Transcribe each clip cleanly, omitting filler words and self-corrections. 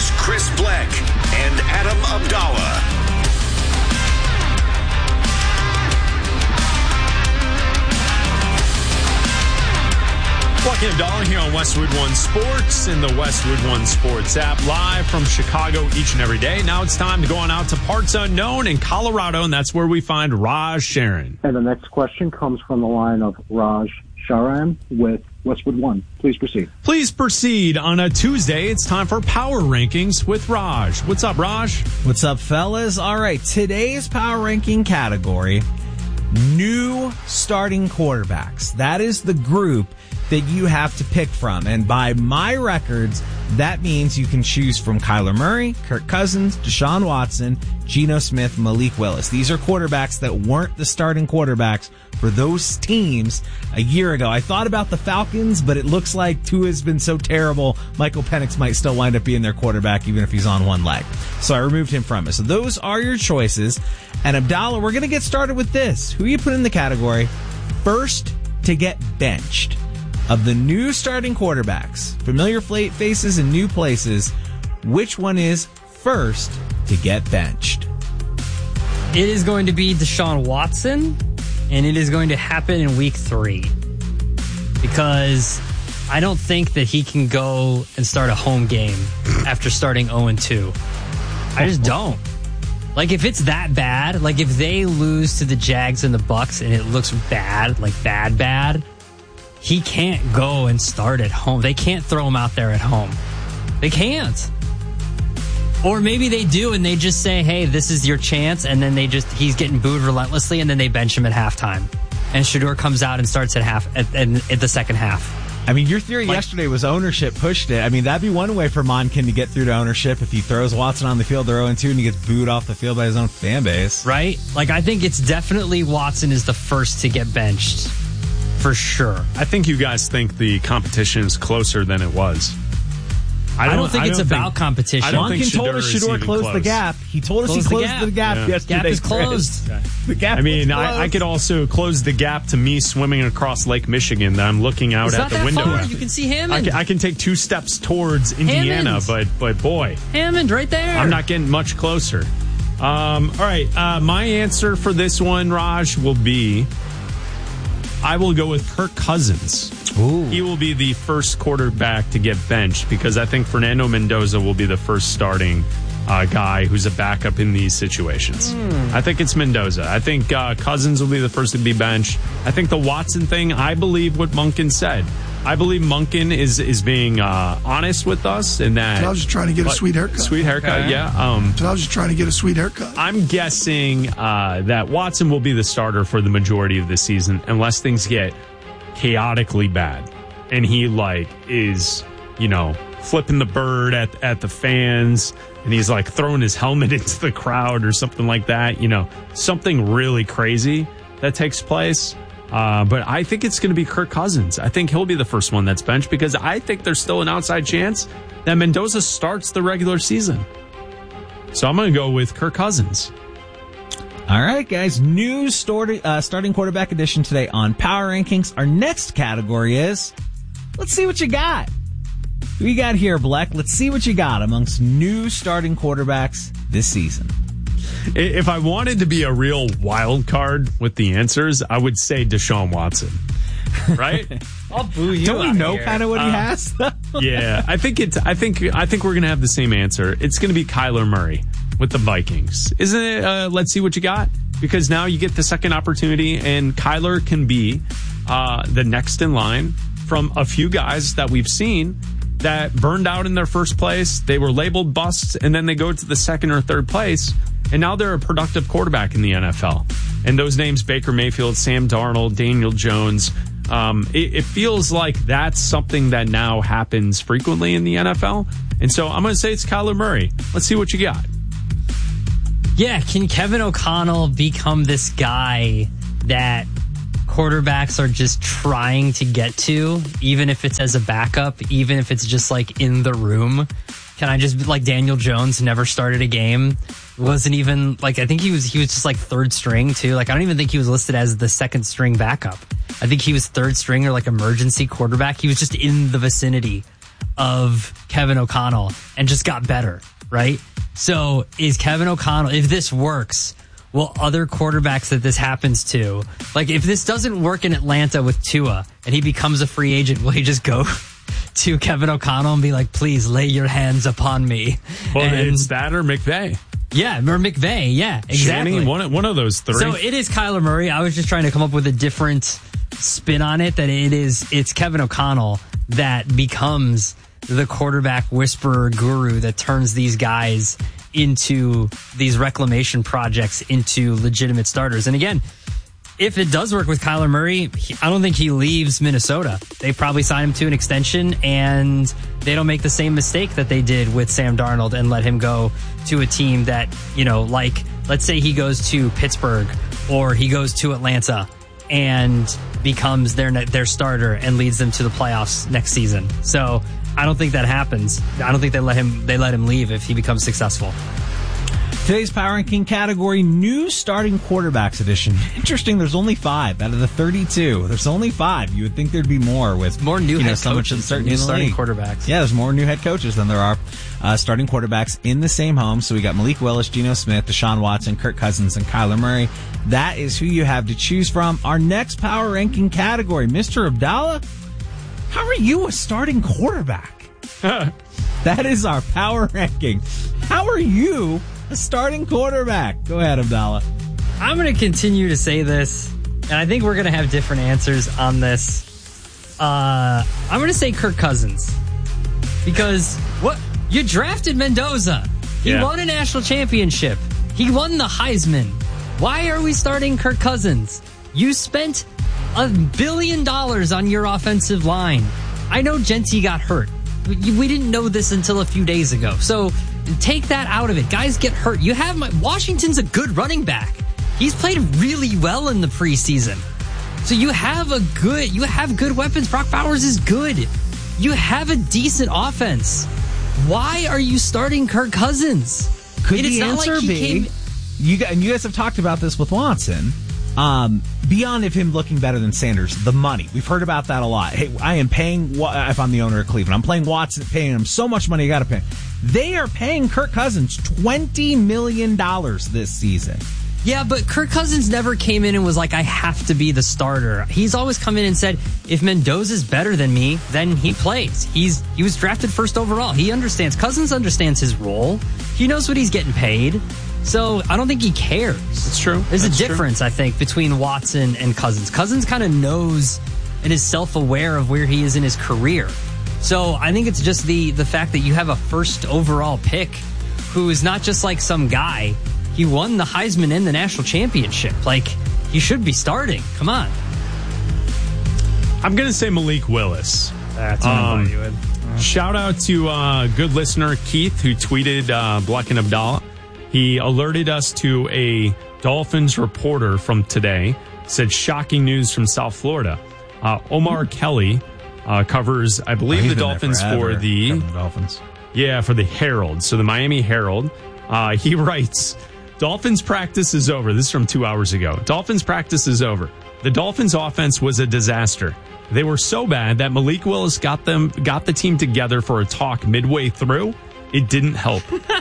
Here's Chris Black and Adam Abdallah. Black and Abdallah here on Westwood One Sports in the Westwood One Sports app, live from Chicago each and every day. Now it's time to go on out to parts unknown in Colorado, and that's where we find Raj Sharon. And the next question comes from the line of Raj Sharan with Westwood One. Please proceed. Please proceed. On a Tuesday, it's time for Power Rankings with Raj. What's up, Raj? What's up, fellas? All right, today's Power Ranking category, new starting quarterbacks. That is the group that you have to pick from. And by my records, that means you can choose from Kyler Murray, Kirk Cousins, Deshaun Watson, Geno Smith, Malik Willis. These are quarterbacks that weren't the starting quarterbacks for those teams a year ago. I thought about the Falcons, but it looks like Tua's been so terrible, Michael Penix might still wind up being their quarterback even if he's on one leg. So I removed him from it. So those are your choices. And Abdallah, we're going to get started with this. Who you put in the category first to get benched? Of the new starting quarterbacks, familiar faces in new places, which one is first to get benched? It is going to be Deshaun Watson, and it is going to happen in week 3. Because I don't think that he can go and start a home game after starting 0-2. I just don't. Like, if it's that bad, like if they lose to the Jags and the Bucks and it looks bad, like bad, he can't go and start at home. They can't throw him out there at home. They can't. Or maybe they do and they just say, hey, this is your chance. And then he's getting booed relentlessly and then they bench him at halftime. And Shedeur comes out and starts at the second half. I mean, your theory yesterday was ownership pushed it. I mean, that'd be one way for Monken to get through to ownership if he throws Watson on the field, they're 0-2, and he gets booed off the field by his own fan base. Right? Like, I think it's definitely Watson is the first to get benched. For sure. I think you guys think the competition is closer than it was. I don't think it's about competition. Monken told us Shedeur closed the gap. He told us he closed the gap yesterday. Gap is closed. The gap I could also close the gap to me swimming across Lake Michigan that I'm looking out at the window. Far. You can see Hammond. I can take 2 steps towards Indiana, but boy. Hammond right there. I'm not getting much closer. All right. My answer for this one, Raj, will be I will go with Kirk Cousins. Ooh. He will be the first quarterback to get benched because I think Fernando Mendoza will be the first starting guy who's a backup in these situations. I think it's Mendoza. I think Cousins will be the first to be benched. I think the Watson thing, I believe what Monken said. I believe Monken is being honest with us in that. So I was just trying to get a sweet haircut. Sweet haircut, okay. Yeah. So I was just trying to get a sweet haircut. I'm guessing that Watson will be the starter for the majority of the season unless things get chaotically bad. And he is, flipping the bird at the fans and he's like throwing his helmet into the crowd or something like that. Something really crazy that takes place. But I think it's going to be Kirk Cousins. I think he'll be the first one that's benched because I think there's still an outside chance that Mendoza starts the regular season. So I'm going to go with Kirk Cousins. All right, guys. New starting quarterback edition today on Power Rankings. Our next category is, let's see what you got. Who you got here, Black? Let's see what you got amongst new starting quarterbacks this season. If I wanted to be a real wild card with the answers, I would say Deshaun Watson. Right? I'll boo you. Don't we know kind of what he has? Yeah, I think we're gonna have the same answer. It's gonna be Kyler Murray with the Vikings, isn't it? Let's see what you got, because now you get the second opportunity, and Kyler can be the next in line from a few guys that we've seen that burned out in their first place. They were labeled busts, and then they go to the second or third place. And now they're a productive quarterback in the NFL. And those names, Baker Mayfield, Sam Darnold, Daniel Jones, it feels like that's something that now happens frequently in the NFL. And so I'm going to say it's Kyler Murray. Let's see what you got. Yeah, can Kevin O'Connell become this guy that quarterbacks are just trying to get to, even if it's as a backup, even if it's just like in the room? Can I just be like Daniel Jones, never started a game? Wasn't even like, I think he was just like third string too. Like, I don't even think he was listed as the second string backup. I think he was third string or like emergency quarterback. He was just in the vicinity of Kevin O'Connell and just got better, right? So is Kevin O'Connell, if this works, will other quarterbacks that this happens to, like if this doesn't work in Atlanta with Tua and he becomes a free agent, will he just go to Kevin O'Connell and be like, please lay your hands upon me? Well, and it's that or McVay. Yeah, or McVay. Yeah, exactly. Shanny, one of those three. So it is Kyler Murray. I was just trying to come up with a different spin on it, that it's Kevin O'Connell that becomes the quarterback whisperer guru that turns these guys into these reclamation projects into legitimate starters. And again, if it does work with Kyler Murray, I don't think he leaves Minnesota. They probably sign him to an extension, and they don't make the same mistake that they did with Sam Darnold and let him go to a team that, like, let's say he goes to Pittsburgh or he goes to Atlanta and becomes their starter and leads them to the playoffs next season. So I don't think that happens. I don't think they let him leave if he becomes successful. Today's Power Ranking category, new starting quarterbacks edition. Interesting, there's only 5 out of the 32. There's only 5. You would think there'd be more with more new head so much coaches, uncertainty new in the starting league. Quarterbacks. Yeah, there's more new head coaches than there are starting quarterbacks in the same home. So we got Malik Willis, Geno Smith, Deshaun Watson, Kirk Cousins, and Kyler Murray. That is who you have to choose from. Our next Power Ranking category, Mr. Abdallah, how are you a starting quarterback? That is our Power Ranking. How are you a starting quarterback? Go ahead, Abdallah. I'm going to continue to say this, and I think we're going to have different answers on this. I'm going to say Kirk Cousins. Because you drafted Mendoza. He won a national championship. He won the Heisman. Why are we starting Kirk Cousins? You spent $1 billion on your offensive line. I know Gentry got hurt. We didn't know this until a few days ago. So take that out of it. Guys get hurt. Washington's a good running back. He's played really well in the preseason. So you have good weapons. Brock Bowers is good. You have a decent offense. Why are you starting Kirk Cousins? Could the answer be, you guys have talked about this with Watson, beyond of him looking better than Sanders, the money. We've heard about that a lot. Hey, I am paying, if I'm the owner of Cleveland, I'm paying Watson, paying him so much money, you got to pay. They are paying Kirk Cousins $20 million this season. Yeah, but Kirk Cousins never came in and was like, I have to be the starter. He's always come in and said, if Mendoza's better than me, then he plays. He was drafted first overall. He understands. Cousins understands his role. He knows what he's getting paid. So I don't think he cares. It's true. There's a difference, I think, between Watson and Cousins. Cousins kind of knows and is self-aware of where he is in his career. So I think it's just the fact that you have a first overall pick who is not just like some guy. He won the Heisman and the national championship. Like, he should be starting. Come on. I'm going to say Malik Willis. That's what I thought you would. Shout out to good listener Keith, who tweeted Black and Abdallah. He alerted us to a Dolphins reporter from today. Said shocking news from South Florida. Omar Kelly covers, I believe, the Dolphins for the Dolphins. Yeah, for the Herald. So the Miami Herald. He writes, Dolphins practice is over. This is from 2 hours ago. Dolphins practice is over. The Dolphins offense was a disaster. They were so bad that Malik Willis got the team together for a talk midway through. It didn't help.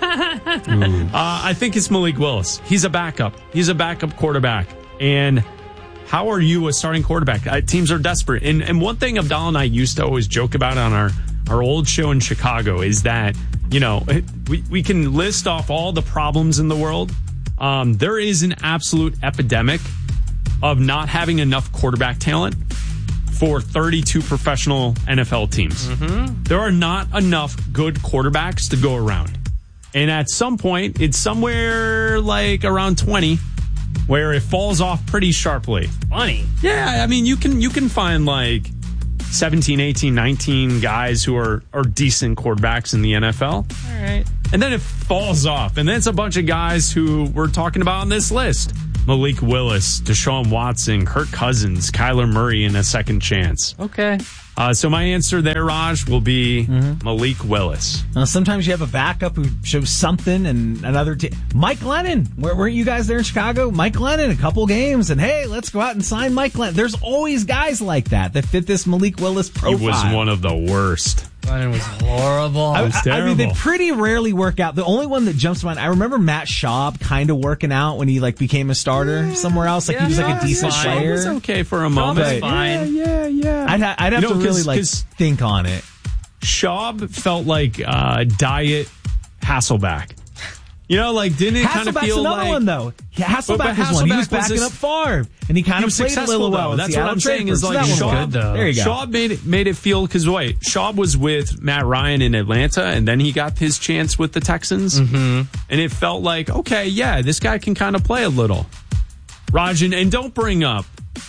I think it's Malik Willis. He's a backup. He's a backup quarterback. And how are you a starting quarterback? Teams are desperate. And one thing Abdallah and I used to always joke about on our old show in Chicago is that, we can list off all the problems in the world. There is an absolute epidemic of not having enough quarterback talent for 32 professional NFL teams. Mm-hmm. There are not enough good quarterbacks to go around. And at some point, it's somewhere like around 20 where it falls off pretty sharply. 20? Yeah, I mean, you can find like 17, 18, 19 guys who are decent quarterbacks in the NFL. All right. And then it falls off. And then it's a bunch of guys who we're talking about on this list. Malik Willis, Deshaun Watson, Kirk Cousins, Kyler Murray in a second chance. Okay. So my answer there, Raj, will be Malik Willis. Sometimes you have a backup who shows something and another team. Mike Lennon. Weren't you guys there in Chicago? Mike Lennon, a couple games, and hey, let's go out and sign Mike Lennon. There's always guys like that fit this Malik Willis profile. He was one of the worst. Glennon was horrible. I mean, they pretty rarely work out. The only one that jumps to mind, I remember Matt Schaub kind of working out when he became a starter somewhere else. He was a decent player. He was okay for a moment. Schaub was fine. Yeah. I'd have to really think on it. Schaub felt like diet Hasselback. Didn't it kind of feel another like... one, though. Hasselback was one. He was backing up Favre, and he kind of played a little well. That's what I'm saying is Schaub, there you go. Schaub made it feel, because Schaub was with Matt Ryan in Atlanta, and then he got his chance with the Texans, and it felt like, okay, yeah, this guy can kind of play a little. Raj, and don't bring up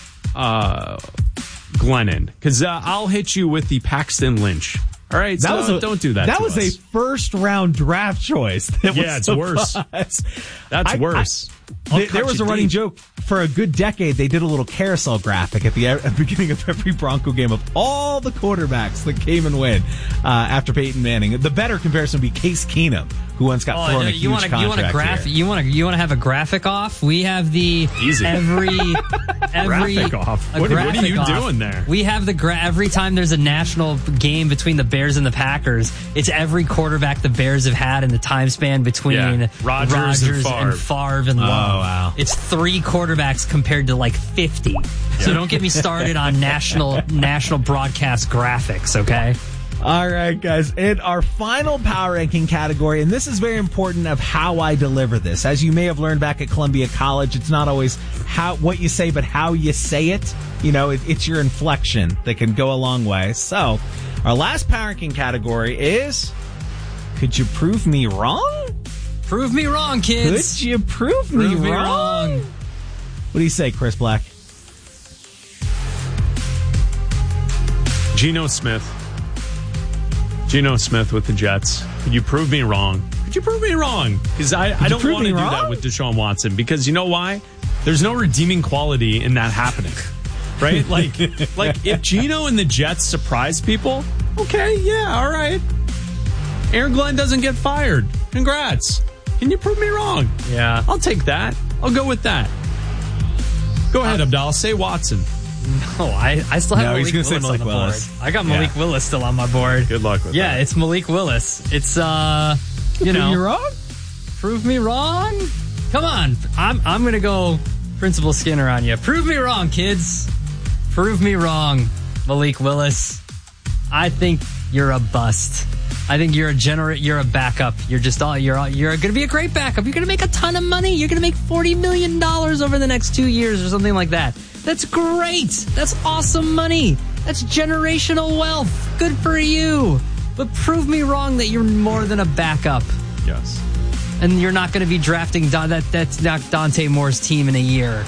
Glennon, because I'll hit you with the Paxton Lynch. All right, don't do that. That was a first-round draft choice. It's worse. That's worse. There was a running joke for a good decade. They did a little carousel graphic at the beginning of every Bronco game of all the quarterbacks that came and went after Peyton Manning. The better comparison would be Case Keenum, who once got thrown a huge contract. You want to have a graphic off? We have the every graphic off. What are you doing there? We have every time there's a national game between the Bears and the Packers. It's every quarterback the Bears have had in the time span between Rodgers and Favre and Love. Oh, wow. It's 3 quarterbacks compared to 50. So don't get me started on national broadcast graphics, okay? All right, guys. In our final power ranking category, and this is very important of how I deliver this. As you may have learned back at Columbia College, it's not always what you say, but how you say it. It's your inflection that can go a long way. So, our last power ranking category is, could you prove me wrong? Prove me wrong, kids. Could you prove me wrong? What do you say, Chris Black? Geno Smith with the Jets. Could you prove me wrong? Could you prove me wrong? Because I don't want to do that with Deshaun Watson. Because you know why? There's no redeeming quality in that happening. Right? Like if Geno and the Jets surprise people, okay, yeah, all right. Aaron Glenn doesn't get fired. Congrats. Can you prove me wrong? Yeah. I'll take that. I'll go with that. Go ahead, Abdal. Say Watson. No, I still have Malik Willis on the board. I got Malik Willis still on my board. Good luck with that. Yeah, it's Malik Willis. It's, Prove me wrong? Prove me wrong? Come on. I'm going to go Principal Skinner on you. Prove me wrong, kids. Prove me wrong, Malik Willis. I think you're a bust. I think you're a backup. You're going to be a great backup. You're going to make a ton of money. You're going to make $40 million over the next 2 years or something like that. That's great. That's awesome money. That's generational wealth. Good for you. But prove me wrong that you're more than a backup. Yes. And you're not going to be drafting that's not Dante Moore's team in a year.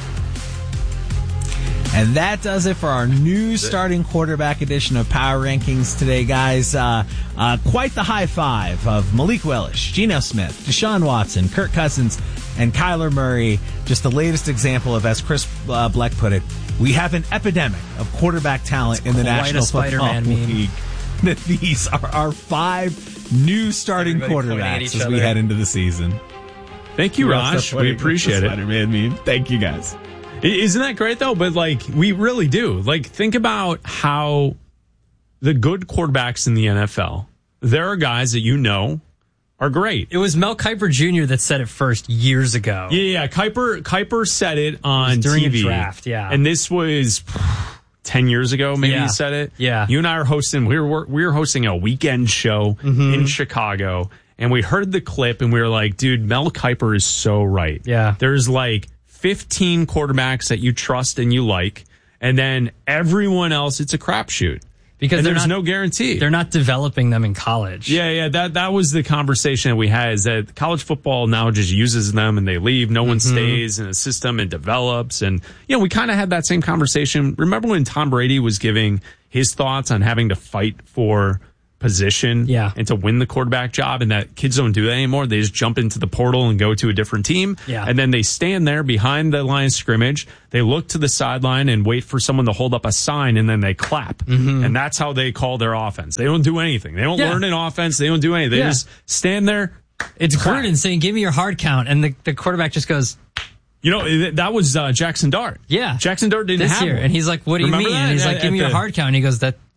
And that does it for our new starting quarterback edition of Power Rankings today, guys. Quite the high five of Malik Willis, Geno Smith, Deshaun Watson, Kirk Cousins, and Kyler Murray. Just the latest example of, as Chris Black put it, we have an epidemic of quarterback talent in the National Football League. That these are our 5 new starting quarterbacks as we head into the season. Thank you, Raj. We appreciate it. Spider-Man meme. Thank you, guys. Isn't that great, though? But, we really do. Think about how the good quarterbacks in the NFL, there are guys that are great. It was Mel Kiper Jr. that said it first years ago. Yeah. Kiper said it on during TV. A draft, yeah. And this was 10 years ago, maybe he said it. Yeah. You and I are hosting, we were hosting a weekend show in Chicago, and we heard the clip, and we were like, dude, Mel Kiper is so right. Yeah. There's 15 quarterbacks that you trust and you like, and then everyone else, it's a crapshoot. Because there's no guarantee. They're not developing them in college. Yeah. That was the conversation that we had, is that college football now just uses them and they leave. No one stays in a system and develops. And, we kind of had that same conversation. Remember when Tom Brady was giving his thoughts on having to fight for position and to win the quarterback job, and that kids don't do that anymore. They just jump into the portal and go to a different team. Yeah. And then they stand there behind the line of scrimmage. They look to the sideline and wait for someone to hold up a sign, and then they clap. And that's how they call their offense. They don't do anything. They don't learn an offense. They don't do anything. They just stand there. It's Gruden saying, give me your hard count. And the quarterback just goes... that was Jackson Dart. Yeah. Jackson Dart didn't have year. one. And he's like, what do you mean? And he's like, give me your hard count. And he goes,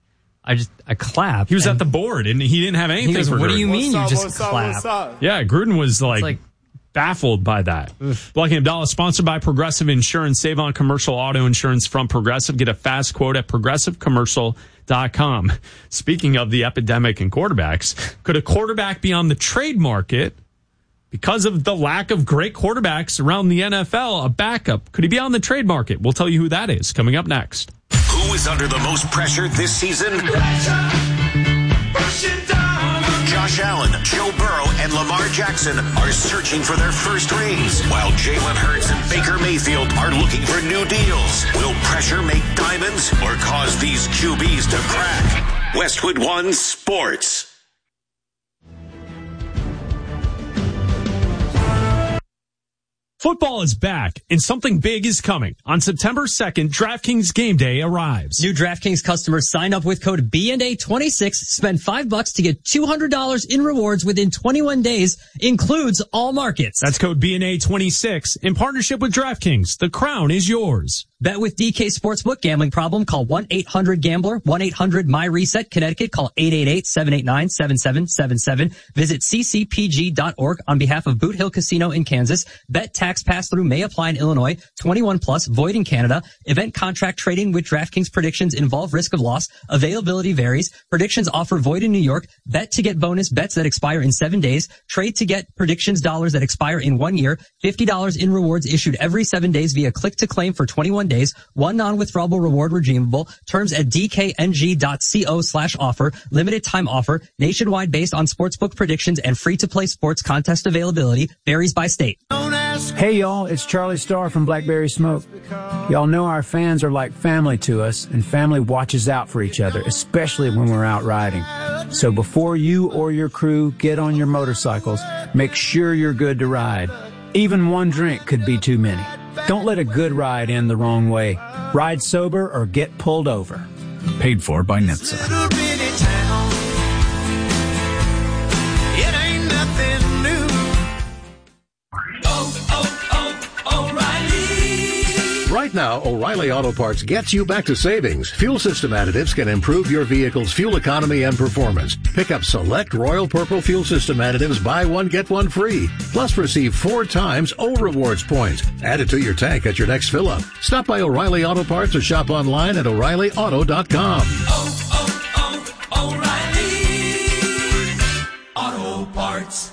I clapped. He was at the board and he didn't have anything. He goes, for what do you Gruden. mean you just clapped? Yeah, Gruden was like baffled by that. Blackie Abdallah, sponsored by Progressive Insurance. Save on commercial auto insurance from Progressive. Get a fast quote at progressivecommercial.com. Speaking of the epidemic in quarterbacks, could a quarterback be on the trade market because of the lack of great quarterbacks around the NFL? A backup. Could he be on the trade market? We'll tell you who that is coming up next. Who is under the most pressure this season? Josh Allen, Joe Burrow, and Lamar Jackson are searching for their first rings, while Jalen Hurts and Baker Mayfield are looking for new deals. Will pressure make diamonds or cause these QBs to crack? Westwood One Sports. Football is back, and something big is coming. On September 2nd, DraftKings Game Day arrives. New DraftKings customers sign up with code BNA26, spend $5 to get $200 in rewards within 21 days, includes all markets. That's code BNA26 in partnership with DraftKings. The crown is yours. Bet with DK Sportsbook. Gambling problem? Call 1-800-GAMBLER. 1-800-MY-RESET. Connecticut. Call 888-789-7777. Visit ccpg.org on behalf of Boot Hill Casino in Kansas. Bet tax pass-through may apply in Illinois. 21 plus. Void in Canada. Event contract trading with DraftKings predictions involve risk of loss. Availability varies. Predictions offer void in New York. Bet to get bonus bets that expire in 7 days. Trade to get predictions dollars that expire in 1 year. $50 in rewards issued every 7 days via click to claim for 21 days. One non-withdrawable reward redeemable. Terms at dkng.co/offer. Limited time offer. Nationwide based on sportsbook predictions and free-to-play sports contest availability. Varies by state. Hey y'all, it's Charlie Starr from Blackberry Smoke. Y'all know our fans are like family to us, and family watches out for each other, especially when we're out riding. So before you or your crew get on your motorcycles, make sure you're good to ride. Even one drink could be too many. Don't let a good ride end the wrong way. Ride sober or get pulled over. Paid for by NHTSA. Right now, O'Reilly Auto Parts gets you back to savings. Fuel system additives can improve your vehicle's fuel economy and performance. Pick up select Royal Purple fuel system additives, buy one, get one free. Plus receive 4 times O Rewards points. Add it to your tank at your next fill-up. Stop by O'Reilly Auto Parts or shop online at O'ReillyAuto.com. O'Reilly Auto Parts.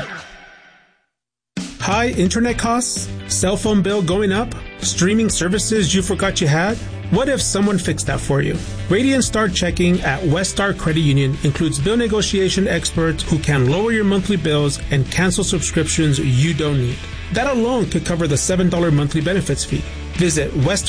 High internet costs? Cell phone bill going up? Streaming services you forgot you had? What if someone fixed that for you? Radiant Star Checking at Westar Credit Union includes bill negotiation experts who can lower your monthly bills and cancel subscriptions you don't need. That alone could cover the $7 monthly benefits fee. Visit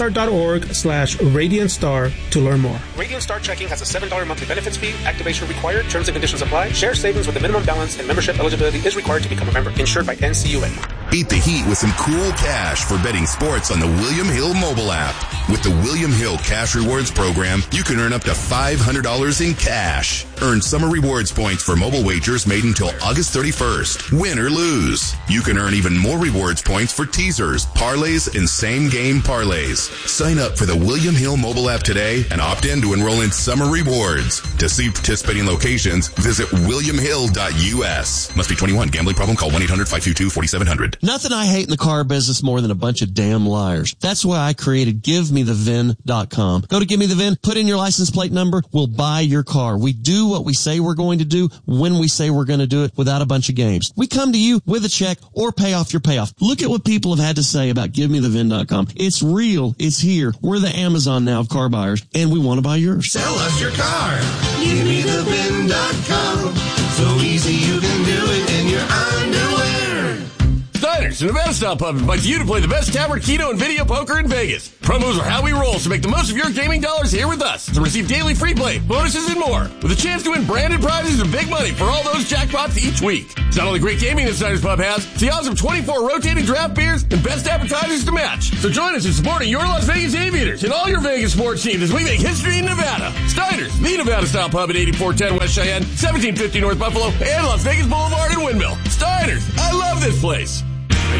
westar.org/RadiantStar to learn more. Radiant Star Checking has a $7 monthly benefits fee. Activation required. Terms and conditions apply. Share savings with a minimum balance and membership eligibility is required to become a member. Insured by NCUA. Beat the heat with some cool cash for betting sports on the William Hill mobile app. With the William Hill Cash Rewards program, you can earn up to $500 in cash. Earn summer rewards points for mobile wagers made until August 31st. Win or lose. You can earn even more rewards points for teasers, parlays, and same-game parlays. Sign up for the William Hill mobile app today and opt in to enroll in summer rewards. To see participating locations, visit williamhill.us. Must be 21. Gambling problem? Call 1-800-522-4700. Nothing I hate in the car business more than a bunch of damn liars. That's why I created GiveMeTheVin.com. Go to Give Me the VIN, put in your license plate number, we'll buy your car. We do what we say we're going to do when we say we're going to do it without a bunch of games. We come to you with a check or pay off your payoff. Look at what people have had to say about GiveMeTheVin.com. It's real. It's here. We're the Amazon now of car buyers, and we want to buy yours. Sell us your car. GiveMeTheVin.com. So easy you can do it in your underwear. Steiner's, the Nevada Style Pub, invites you to play the best tavern, keno, and video poker in Vegas. Promos are how we roll, so make the most of your gaming dollars here with us to receive daily free play, bonuses, and more, with a chance to win branded prizes and big money for all those jackpots each week. It's not only great gaming that Steiner's Pub has, it's the awesome 24 rotating draft beers and best appetizers to match. So join us in supporting your Las Vegas Aviators and all your Vegas sports teams as we make history in Nevada. Steiner's, the Nevada Style Pub at 8410 West Cheyenne, 1750 North Buffalo, and Las Vegas Boulevard in Windmill. Steiner's, I love this place.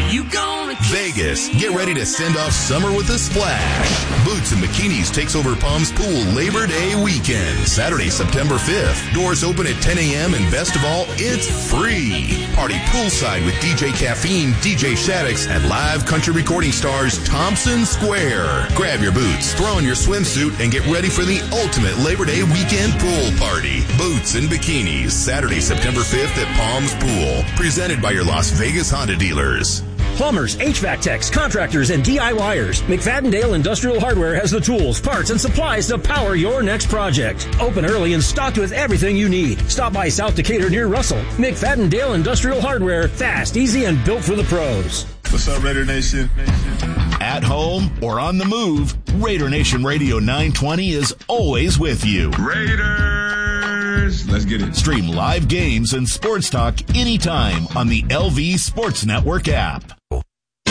Vegas, get ready to send off summer with a splash. Boots and Bikinis takes over Palms Pool Labor Day weekend, Saturday, September 5th. Doors open at 10 a.m. and best of all, it's free. Party poolside with DJ Caffeine, DJ Shaddix, and live country recording stars Thompson Square. Grab your boots, throw on your swimsuit, and get ready for the ultimate Labor Day weekend pool party. Boots and Bikinis, Saturday, September 5th at Palms Pool. Presented by your Las Vegas Honda dealers. Plumbers, HVAC techs, contractors, and DIYers. McFadden-Dale Industrial Hardware has the tools, parts, and supplies to power your next project. Open early and stocked with everything you need. Stop by South Decatur near Russell. McFadden-Dale Industrial Hardware. Fast, easy, and built for the pros. What's up, Raider Nation? At home or on the move, Raider Nation Radio 920 is always with you. Raiders! Let's get it. Stream live games and sports talk anytime on the LV Sports Network app.